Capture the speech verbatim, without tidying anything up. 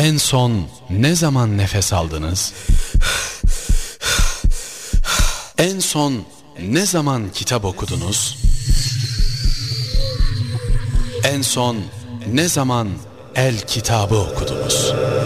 En son ne zaman nefes aldınız? En son ne zaman kitap okudunuz? En son ne zaman el kitabı okudunuz?